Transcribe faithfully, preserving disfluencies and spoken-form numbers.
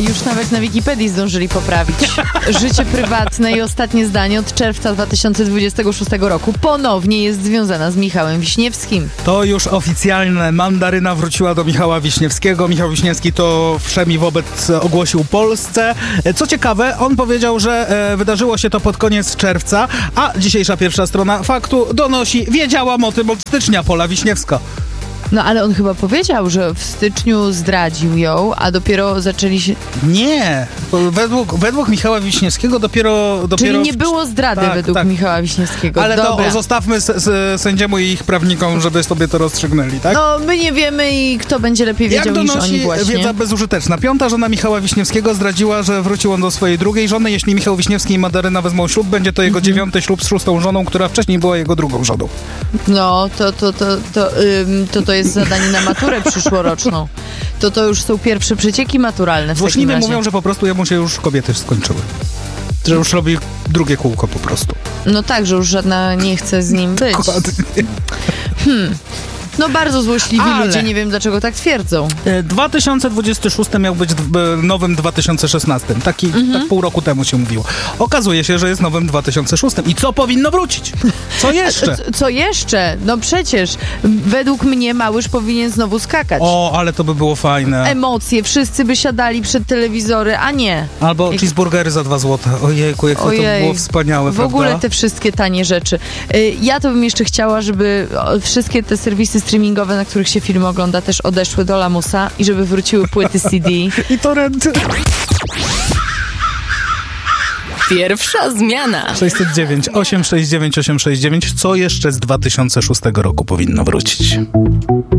Już nawet na Wikipedii zdążyli poprawić. Życie prywatne i ostatnie zdanie od czerwca dwa tysiące dwudziestego szóstego roku ponownie jest związana z Michałem Wiśniewskim. To już oficjalne. Mandaryna wróciła do Michała Wiśniewskiego. Michał Wiśniewski to wszemi wobec ogłosił Polsce. Co ciekawe, on powiedział, że e, wydarzyło się to pod koniec czerwca, a dzisiejsza pierwsza strona Faktu donosi: wiedziałam o tym od stycznia, Pola Wiśniewska. No ale on chyba powiedział, że w styczniu zdradził ją, a dopiero zaczęli się... Nie, według, według Michała Wiśniewskiego dopiero... dopiero Czyli nie było zdrady tak, według tak. Michała Wiśniewskiego. Ale Dobra. to zostawmy s- s- sędziemu i ich prawnikom, żeby sobie to rozstrzygnęli, tak? No, my nie wiemy i kto będzie lepiej wiedział Jak niż oni donosi właśnie. wiedza bezużyteczna. Piąta żona Michała Wiśniewskiego zdradziła, że wrócił on do swojej drugiej żony. Jeśli Michał Wiśniewski i Mandaryna wezmą ślub, będzie to jego Mhm. dziewiąty ślub z szóstą żoną, która wcześniej była jego drugą żoną. No, to to, to, to, ym, to to jest zadanie na maturę przyszłoroczną. To to już są pierwsze przecieki maturalne w takim Złośliwi razie. mówią, że po prostu jemu się już kobiety skończyły. Że już robi drugie kółko po prostu. No tak, że już żadna nie chce z nim być. Dokładnie. Hmm. No bardzo złośliwi Ale- ludzie, nie wiem dlaczego tak twierdzą. E, dwa tysiące dwudziesty szósty miał być d- b- nowym dwa tysiące szesnastym. Taki, Mhm. tak pół roku temu się mówiło. Okazuje się, że jest nowym dwa tysiące szóstym. I co powinno wrócić? Co jeszcze? Co, co jeszcze? No przecież według mnie Małysz powinien znowu skakać. O, ale to by było fajne. Emocje, wszyscy by siadali przed telewizory, a nie. Albo Jak- cheeseburgery za dwa złote. Ojejku, jak to Ojej, było wspaniałe, w prawda? ogóle te wszystkie tanie rzeczy. Y, Ja to bym jeszcze chciała, żeby o, wszystkie te serwisy streamingowe, na których się filmy ogląda, też odeszły do lamusa i żeby wróciły płyty C D. I to renty. Pierwsza zmiana. sześćset dziewięć, osiemset sześćdziesiąt dziewięć, osiemset sześćdziesiąt dziewięć. Co jeszcze z dwa tysiące szóstego roku powinno wrócić?